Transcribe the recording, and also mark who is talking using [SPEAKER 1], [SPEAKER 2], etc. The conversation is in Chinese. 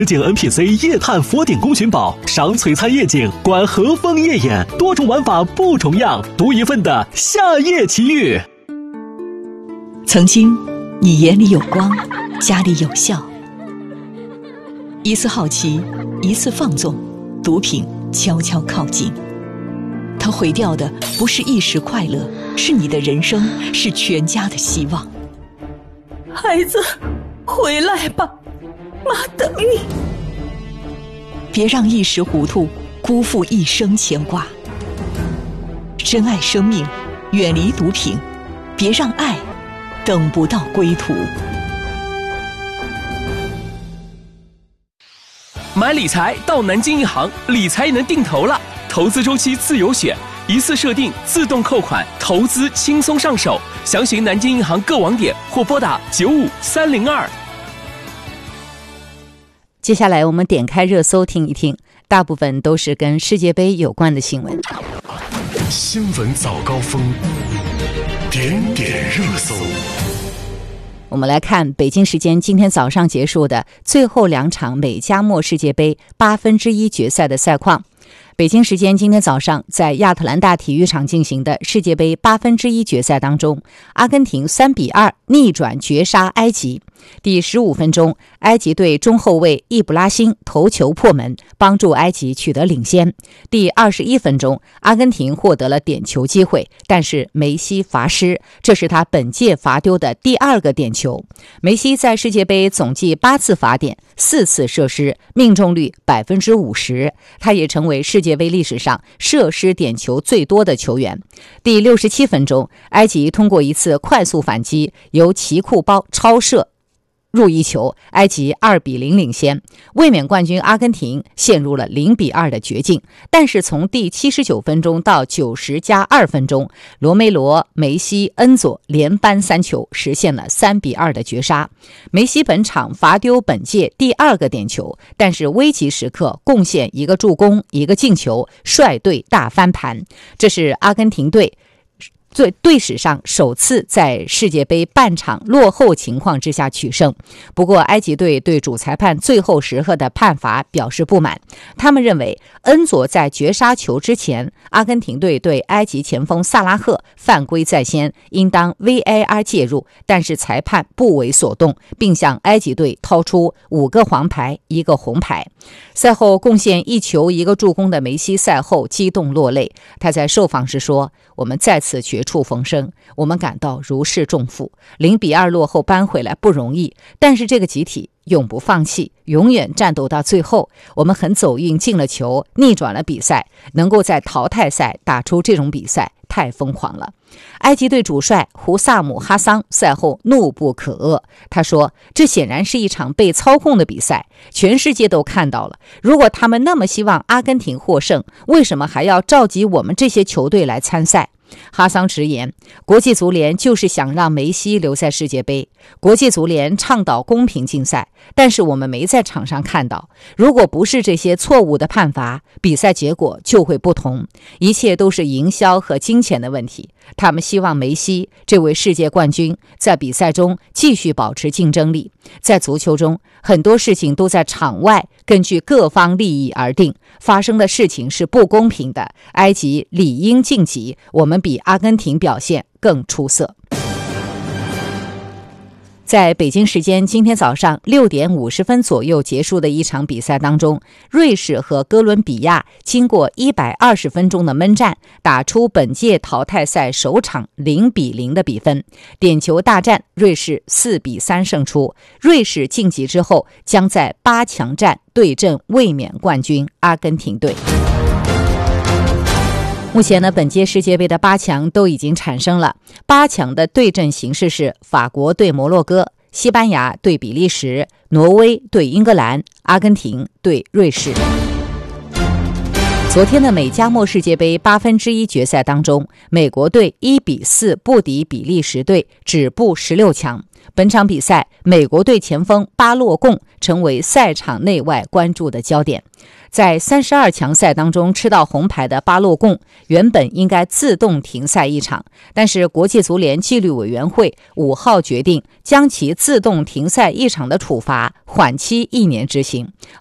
[SPEAKER 1] 景 NPC 夜探佛顶宫寻宝，赏璀璨夜景，观和风夜演，多种玩法不重样，独一份的夏夜奇遇。
[SPEAKER 2] 曾经，你眼里有光，家里有笑。一次好奇，一次放纵，毒品悄悄靠近。它毁掉的不是一时快乐，是你的人生，是全家的希望。
[SPEAKER 3] 孩子，回来吧，妈等你。
[SPEAKER 2] 别让一时糊涂辜负一生牵挂。珍爱生命，远离毒品，别让爱等不到归途。
[SPEAKER 4] 买理财到南京银行，理财能定投了，投资周期自由选，一次设定自动扣款，投资轻松上手。详询南京银行各网点或拨打95302。
[SPEAKER 5] 接下来我们点开热搜听一听，大部分都是跟世界杯有关的新闻。
[SPEAKER 6] 新闻早高峰，点点热搜。
[SPEAKER 5] 我们来看北京时间今天早上结束的最后2场美加墨世界杯1/8决赛的赛况。北京时间今天早上，在亚特兰大体育场进行的世界杯1/8决赛当中，阿根廷3-2逆转绝杀埃及。第15分钟，埃及队中后卫易卜拉欣头球破门，帮助埃及取得领先。第21分钟，阿根廷获得了点球机会，但是梅西罚失，这是他本届罚丢的第2个点球。梅西在世界杯总计8次罚点，4次射失，命中率50%，他也成为世界杯历史上射失点球最多的球员。第67分钟，埃及通过一次快速反击，由奇库包超射入一球，埃及2-0领先，卫冕冠军阿根廷陷入了0-2的绝境。但是从第79分钟到90+2分钟，罗梅罗、梅西、恩佐连扳3球，实现了3-2的绝杀。梅西本场罚丢本届第2个点球，但是危急时刻贡献1个助攻、1个进球，率队大翻盘。这是阿根廷队队史上首次在世界杯半场落后情况之下取胜。不过埃及队对主裁判最后时刻的判罚表示不满，他们认为恩佐在绝杀球之前，阿根廷队对埃及前锋萨拉赫犯规在先，应当 VAR 介入，但是裁判不为所动，并向埃及队掏出5个黄牌1个红牌。赛后贡献1球1个助攻的梅西赛后激动落泪，他在受访时说，我们再次绝处逢生，我们感到如释重负，0-2落后扳回来不容易，但是这个集体永不放弃，永远战斗到最后。我们很走运进了球，逆转了比赛，能够在淘汰赛打出这种比赛太疯狂了。埃及队主帅胡萨姆哈桑赛后怒不可遏，他说，这显然是一场被操控的比赛，全世界都看到了，如果他们那么希望阿根廷获胜，为什么还要召集我们这些球队来参赛？哈桑直言，国际足联就是想让梅西留在世界杯，国际足联倡导公平竞赛，但是我们没在场上看到，如果不是这些错误的判罚，比赛结果就会不同，一切都是营销和金钱的问题。他们希望梅西这位世界冠军在比赛中继续保持竞争力。在足球中，很多事情都在场外根据各方利益而定，发生的事情是不公平的，埃及理应晋级，我们比阿根廷表现更出色。在北京时间今天早上6点50分左右结束的一场比赛当中，瑞士和哥伦比亚经过120分钟的闷战，打出本届淘汰赛首场0-0的比分。点球大战，瑞士4-3胜出。瑞士晋级之后，将在8强战对阵卫冕冠军阿根廷队。目前呢，本届世界杯的8强都已经产生了。8强的对阵形式是法国对摩洛哥、西班牙对比利时、挪威对英格兰、阿根廷对瑞士。昨天的美加墨世界杯1/8决赛当中，美国队1-4不敌比利时队，止步16强。 本场比赛，美国队前锋巴洛贡成为赛场内外关注的焦点。在32强赛当中吃到红牌的巴洛贡原本应该自动停赛一场，但是国际足联纪律委员会5号决定将其自动停赛一场的处罚缓期1年执行。